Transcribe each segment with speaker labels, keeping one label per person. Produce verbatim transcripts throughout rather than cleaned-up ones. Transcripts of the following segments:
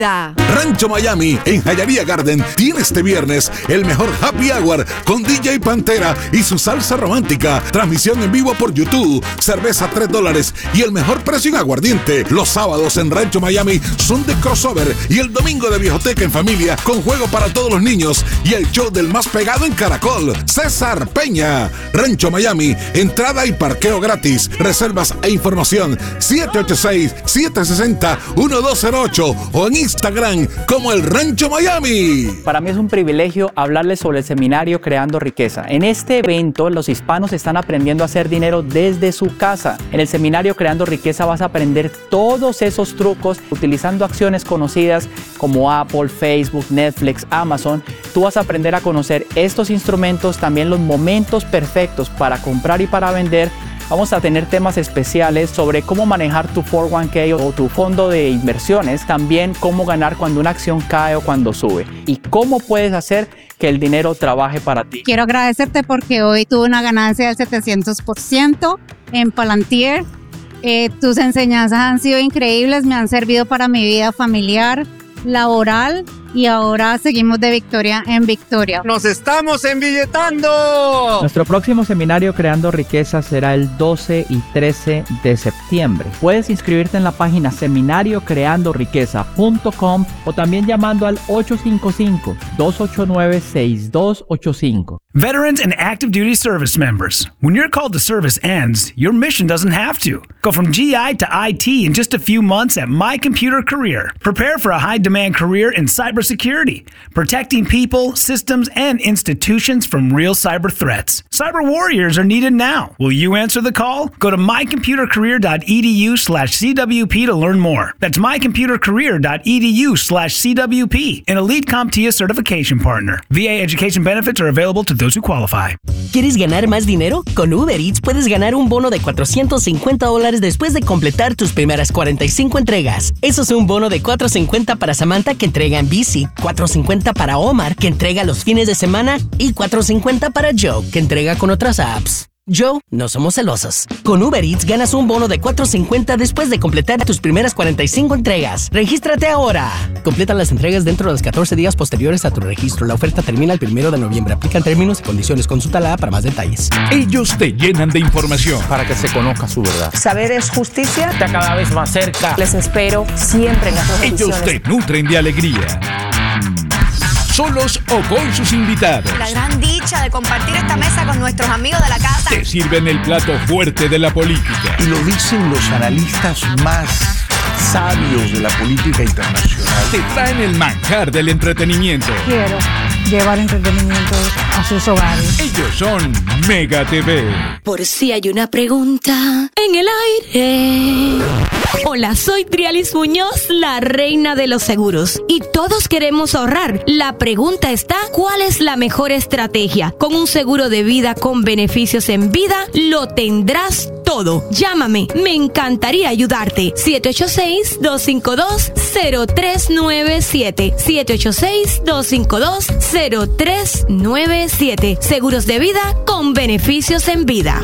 Speaker 1: Rancho Miami en Jayalía Garden tiene este viernes el mejor happy hour con D J Pantera y su salsa romántica. Transmisión en vivo por YouTube, cerveza tres dólares y el mejor precio en aguardiente. Los sábados en Rancho Miami son de crossover y el domingo de viejoteca en familia con juego para todos los niños y el show del más pegado en Caracol, César Peña. Rancho Miami, entrada y parqueo gratis. Reservas e información siete ocho seis, siete seis cero, uno dos cero ocho o en Instagram como el Rancho Miami.
Speaker 2: Para mí es un privilegio hablarles sobre el seminario Creando Riqueza. En este evento, los hispanos están aprendiendo a hacer dinero desde su casa. En el seminario Creando Riqueza vas a aprender todos esos trucos utilizando acciones conocidas como Apple, Facebook, Netflix, Amazon. Tú vas a aprender a conocer estos instrumentos, también los momentos perfectos para comprar y para vender. Vamos a tener temas especiales sobre cómo manejar tu cuatro uno K o tu fondo de inversiones, también cómo ganar cuando una acción cae o cuando sube y cómo puedes hacer que el dinero trabaje para ti.
Speaker 3: Quiero agradecerte porque hoy tuve una ganancia del setecientos por ciento en Palantir. Eh, tus enseñanzas han sido increíbles, me han servido para mi vida familiar, laboral y ahora seguimos de victoria en victoria.
Speaker 4: ¡Nos estamos embilletando!
Speaker 2: Nuestro próximo seminario Creando Riqueza será el doce y trece de septiembre. Puedes inscribirte en la página seminario creando riqueza punto com o también llamando al ocho cinco cinco, dos ocho nueve, seis dos ocho cinco.
Speaker 5: Veterans and active duty service members, when your call to service ends, your mission doesn't have to. Go from G I to I T in just a few months at My Computer Career. Prepare for a high-demand career in cybersecurity, protecting people, systems, and institutions from real cyber threats. Cyber warriors are needed now. Will you answer the call? Go to mycomputercareer.edu slash CWP to learn more. That's mycomputercareer.edu slash CWP, an Elite CompTIA certification partner. V A education benefits are available to those who qualify.
Speaker 6: ¿Quieres ganar más dinero? Con Uber Eats puedes ganar un bono de cuatrocientos cincuenta dólares después de completar tus primeras cuarenta y cinco entregas. Eso es un bono de cuatrocientos cincuenta para Samantha que entrega en bici, cuatrocientos cincuenta para Omar que entrega los fines de semana y cuatrocientos cincuenta para Joe que entrega con otras apps. Joe, no somos celosos. Con Uber Eats ganas un bono de cuatrocientos cincuenta después de completar tus primeras cuarenta y cinco entregas. ¡Regístrate ahora! Completa las entregas dentro de los catorce días posteriores a tu registro. La oferta termina el primero de noviembre. Aplican términos y condiciones. Consulta la app para más detalles.
Speaker 1: Ellos te llenan de información
Speaker 7: para que se conozca su verdad.
Speaker 8: Saber es justicia.
Speaker 7: Está cada vez más cerca.
Speaker 8: Les espero siempre en las
Speaker 1: Ellos te nutren de alegría. Solos o con sus invitados.
Speaker 9: La gran dicha de compartir esta mesa con nuestros amigos de la casa.
Speaker 1: Te sirven el plato fuerte de la política.
Speaker 10: Y lo dicen los analistas más sabios de la política internacional.
Speaker 1: Te traen el manjar del entretenimiento.
Speaker 11: Quiero llevar entretenimiento a sus hogares.
Speaker 1: Ellos son Mega T V.
Speaker 12: Por si hay una pregunta en el aire. Hola, soy Trialis Muñoz, la reina de los seguros. Y todos queremos ahorrar. La pregunta está, ¿cuál es la mejor estrategia? Con un seguro de vida con beneficios en vida, lo tendrás todo. Llámame, me encantaría ayudarte. siete ocho seis, dos cinco dos, cero tres nueve siete. siete ocho seis, dos cinco dos, cero tres nueve siete. Seguros de vida con beneficios en vida.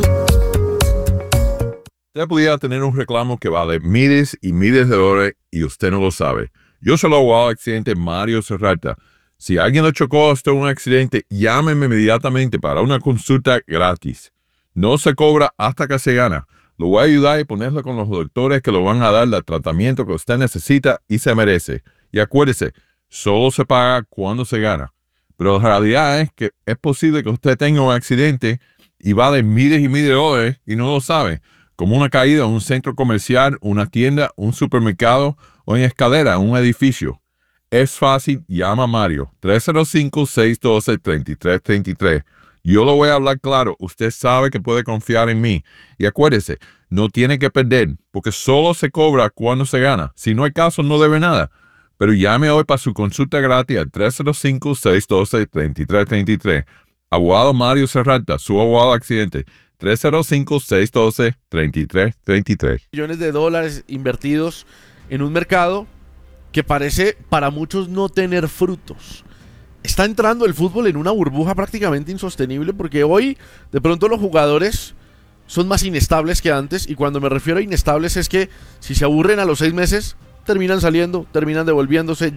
Speaker 13: Usted pudiera tener un reclamo que vale miles y miles de dólares y usted no lo sabe. Yo soy el abogado de accidente Mario Serrata. Si alguien lo chocó hasta un accidente, llámeme inmediatamente para una consulta gratis. No se cobra hasta que se gana. Lo voy a ayudar y ponerlo con los doctores que lo van a dar el tratamiento que usted necesita y se merece. Y acuérdese, solo se paga cuando se gana. Pero la realidad es que es posible que usted tenga un accidente y vale miles y miles de dólares y no lo sabe. Como una caída en un centro comercial, una tienda, un supermercado o en escalera en un edificio. Es fácil, llama a Mario, tres cero cinco, seis uno dos, tres tres tres tres. Yo lo voy a hablar claro, usted sabe que puede confiar en mí. Y acuérdese, no tiene que perder, porque solo se cobra cuando se gana. Si no hay caso, no debe nada. Pero llame hoy para su consulta gratis al tres cero cinco, seis uno dos, tres tres tres tres. Abogado Mario Serrata, su abogado de accidente. tres cero cinco, seis uno dos, tres tres tres tres.
Speaker 4: Millones de dólares invertidos en un mercado que parece para muchos no tener frutos. Está entrando el fútbol en una burbuja prácticamente insostenible porque hoy de pronto los jugadores son más inestables que antes, y cuando me refiero a inestables es que si se aburren a los seis meses terminan saliendo, terminan devolviéndose.